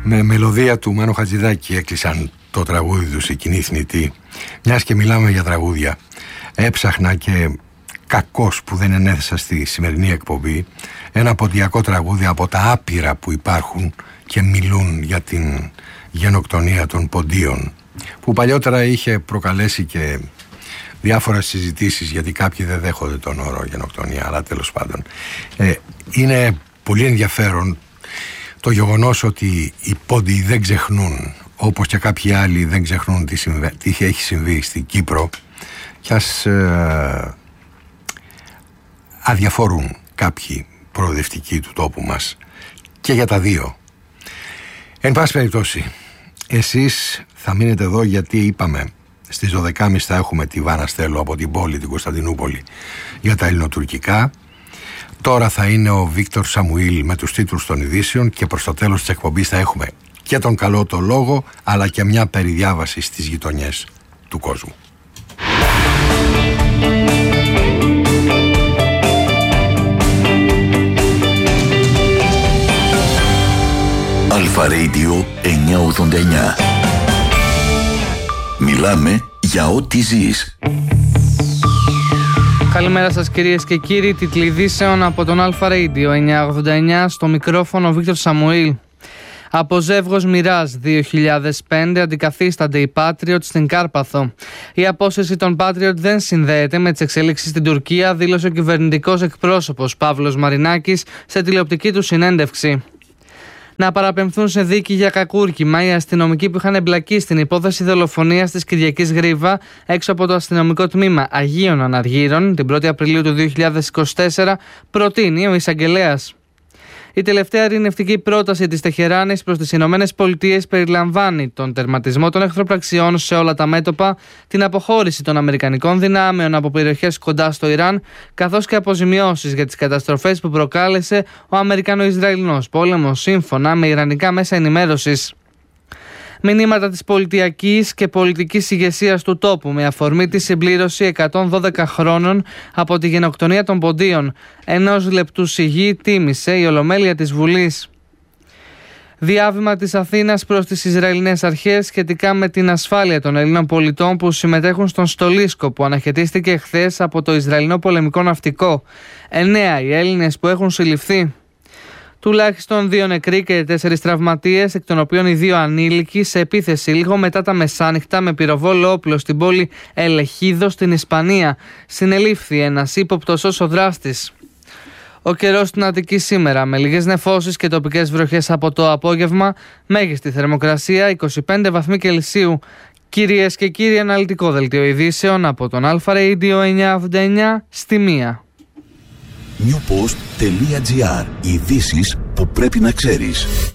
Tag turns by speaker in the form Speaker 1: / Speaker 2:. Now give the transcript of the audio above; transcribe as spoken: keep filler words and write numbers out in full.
Speaker 1: Με μελωδία του Μάνο Χατζηδάκη έκλεισαν το τραγούδι τους οι Κοινοί Θνητοί. Μιας και μιλάμε για τραγούδια, έψαχνα και κακώς που δεν ενέθεσα στη σημερινή εκπομπή ένα ποντιακό τραγούδι από τα άπειρα που υπάρχουν και μιλούν για την γενοκτονία των ποντίων, που παλιότερα είχε προκαλέσει και διάφορες συζητήσεις, γιατί κάποιοι δεν δέχονται τον όρο γενοκτονία, αλλά τέλος πάντων ε, είναι πολύ ενδιαφέρον το γεγονός ότι οι πόντιοι δεν ξεχνούν, όπως και κάποιοι άλλοι δεν ξεχνούν τι, συμβα... τι έχει συμβεί στην Κύπρο, και ας ε, αδιαφορούν κάποιοι προοδευτικοί του τόπου μας και για τα δύο. Εν πάση περιπτώσει, εσείς θα μείνετε εδώ, γιατί είπαμε στις δώδεκα και τριάντα θα έχουμε τη Βάνα Στέλο από την πόλη, την Κωνσταντινούπολη, για τα ελληνοτουρκικά. Τώρα θα είναι ο Βίκτορ Σαμουήλ με τους τίτλους των ειδήσεων και προς το τέλος της εκπομπής θα έχουμε και τον καλό το λόγο, αλλά και μια περιδιάβαση στις γειτονιές του κόσμου.
Speaker 2: Αλφα Radio εννιακόσια ογδόντα εννιά. Μιλάμε για ό,τι ζεις.
Speaker 3: Καλημέρα σας κυρίες και κύριοι, τίτλοι ειδήσεων από τον Αλφα Radio εννιακόσια ογδόντα εννιά, στο μικρόφωνο Βίκτορ Σαμουήλ. Από ζεύγος Μοιράζ δύο χιλιάδες πέντε αντικαθίστανται οι Patriot στην Κάρπαθο. Η απόσυρση των Patriot δεν συνδέεται με τις εξέλιξεις στην Τουρκία, δήλωσε ο κυβερνητικός εκπρόσωπος Παύλος Μαρινάκης σε τηλεοπτική του συνέντευξη. Να παραπεμφθούν σε δίκη για κακούρκημα οι αστυνομικοί που είχαν εμπλακεί στην υπόθεση δολοφονίας της Κυριακής Γρίβα έξω από το αστυνομικό τμήμα Αγίων Αναργύρων την πρώτη Απριλίου του δύο χιλιάδες είκοσι τέσσερα, προτείνει ο εισαγγελέας. Η τελευταία ειρηνευτική πρόταση της Τεχεράνης προς τις Ηνωμένες Πολιτείες περιλαμβάνει τον τερματισμό των εχθροπραξιών σε όλα τα μέτωπα, την αποχώρηση των αμερικανικών δυνάμεων από περιοχές κοντά στο Ιράν, καθώς και αποζημιώσεις για τις καταστροφές που προκάλεσε ο Αμερικανο-Ισραηλινός πόλεμος, σύμφωνα με ιρανικά μέσα ενημέρωσης. Μηνύματα της πολιτιακής και πολιτικής ηγεσίας του τόπου με αφορμή τη συμπλήρωση εκατόν δώδεκα χρόνων από τη γενοκτονία των ποντίων. Ενός λεπτού σιγή τίμησε η Ολομέλεια της Βουλής. Διάβημα της Αθήνας προς τις Ισραηλινές αρχές σχετικά με την ασφάλεια των Ελλήνων πολιτών που συμμετέχουν στον Στολίσκο, που αναχαιτίστηκε χθες από το Ισραηλινό πολεμικό ναυτικό. Εννέα οι Έλληνες που έχουν συλληφθεί. Τουλάχιστον δύο νεκροί και τέσσερις τραυματίες, εκ των οποίων οι δύο ανήλικοι, σε επίθεση λίγο μετά τα μεσάνυχτα με πυροβόλο όπλο στην πόλη Ελεχίδο στην Ισπανία. Συνελήφθη ένας ύποπτος ως ο δράστης. Ο καιρός στην Αττική σήμερα, με λίγες νεφώσεις και τοπικές βροχές από το απόγευμα, μέγιστη θερμοκρασία είκοσι πέντε βαθμοί Κελσίου. Κυρίες και κύριοι, αναλυτικό δελτίο ειδήσεων από τον Αλφα Radio εννιακόσια ογδόντα εννιά στη μία.
Speaker 2: newpost τελεία gr. Ειδήσεις που πρέπει να ξέρεις.